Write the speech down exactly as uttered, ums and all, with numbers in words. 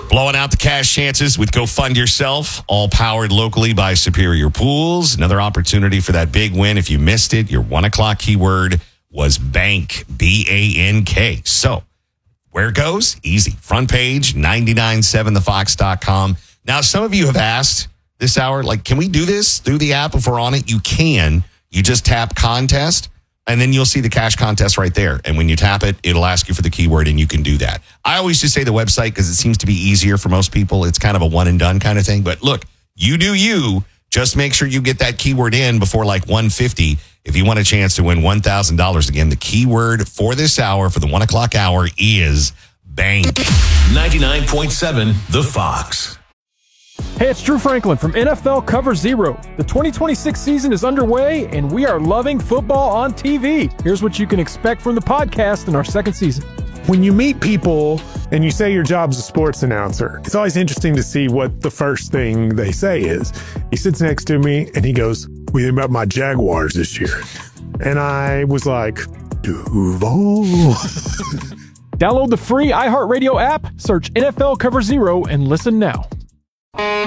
Blowing out the cash chances with Go Fund Yourself, all powered locally by Superior Pools. Another opportunity for that big win. If you missed it, your one o'clock keyword was bank, B A N K. So where it goes? Easy. Front page, nine nine seven the fox dot com. Now, some of you have asked this hour, like, can we do this through the app if we're on it? You can. You just tap contest, and then you'll see the cash contest right there. And when you tap it, it'll ask you for the keyword, and you can do that. I always just say the website because it seems to be easier for most people. It's kind of a one and done kind of thing. But look, you do you. Just make sure you get that keyword in before like one fifty if you want a chance to win one thousand dollars. Again, the keyword for this hour, for the one o'clock hour, is bank. ninety-nine point seven The Fox. Hey, it's Drew Franklin from N F L Cover Zero. The twenty twenty-six season is underway, and we are loving football on T V. Here's what you can expect from the podcast in our second season. When you meet people and you say your job's a sports announcer, it's always interesting to see what the first thing they say is. He sits next to me and he goes, "What do you think about my Jaguars this year?" And I was like, Duval. Download the free iHeartRadio app, search N F L Cover Zero, and listen now.